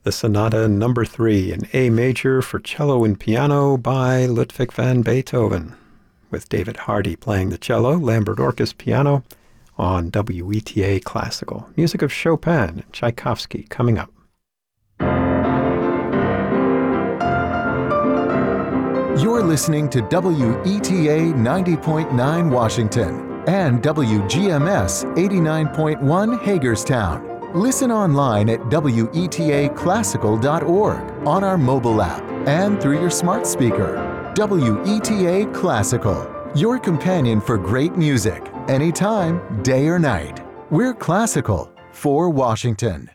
the Sonata Number 3 in A major for cello and piano by Ludwig van Beethoven, with David Hardy playing the cello, Lambert Orkus piano, on WETA Classical. Music of Chopin and Tchaikovsky coming up. You're listening to WETA 90.9 Washington and WGMS 89.1 Hagerstown. Listen online at WETAClassical.org, on our mobile app, and through your smart speaker. WETA Classical, your companion for great music, anytime, day or night. We're classical for Washington.